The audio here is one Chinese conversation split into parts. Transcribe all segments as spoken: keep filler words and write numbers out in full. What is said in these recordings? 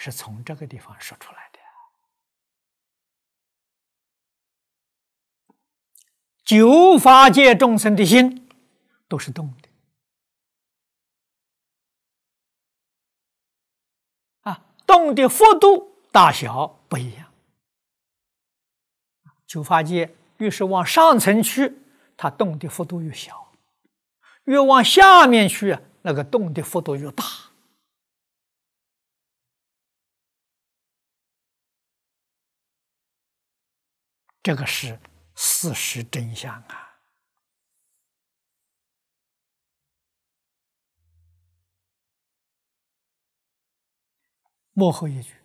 是从这个地方说出来的。九法界众生的心都是动的啊，动的幅度大小不一样。九法界越是往上层去，它动的幅度越小；越往下面去，那个动的幅度越大。这个是事实真相啊！幕后一句，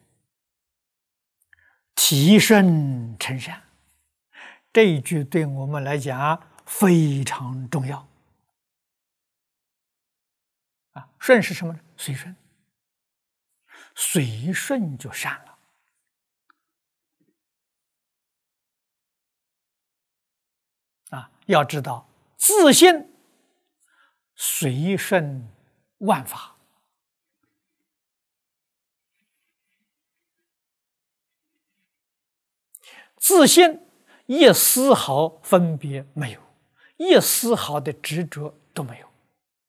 提顺承善，这一句对我们来讲非常重要啊！顺是什么呢？随顺，随顺就善了。啊，要知道自信随顺万法，自信一丝毫分别没有，一丝毫的执着都没有，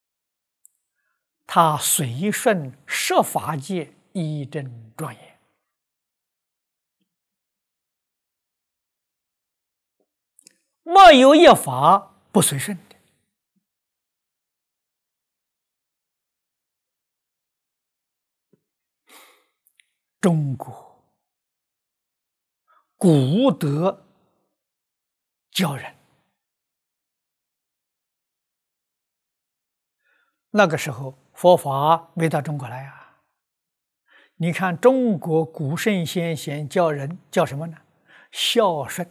他随顺十法界一真庄严。没有一法不随顺的。中国古德教人，那个时候佛法没到中国来啊。你看中国古圣先贤教人叫什么呢？孝顺。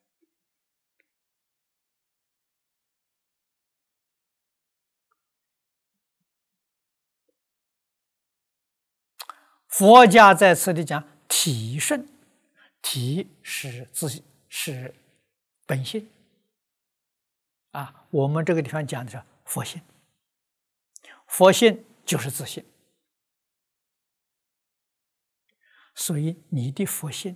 佛家在此里讲体顺，体是自是本性啊。我们这个地方讲的是佛性，佛性就是自性，所以你的佛性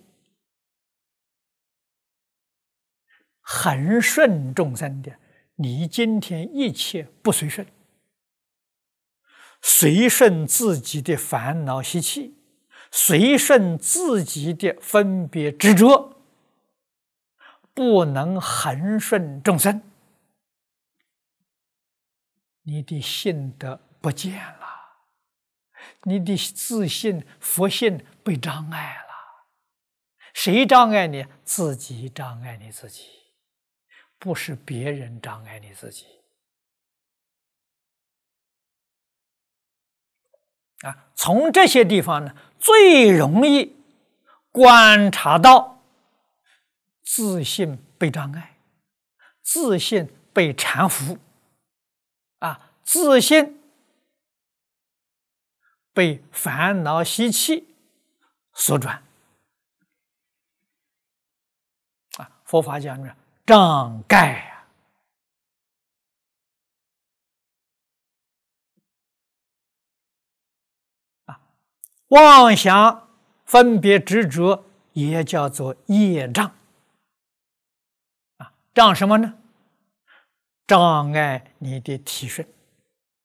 很顺众生的，你今天一切不随顺。随顺自己的烦恼习气，随顺自己的分别执着，不能恒顺众生，你的性德不见了，你的自信佛性被障碍了。谁障碍你？自己障碍你自己，不是别人障碍你自己。啊，从这些地方呢，最容易观察到自信被障碍，自信被缠缚，啊，自信被烦恼习气所转。啊，佛法讲的障盖啊。妄想分别执着也叫做业障啊，障什么呢？障碍你的体顺。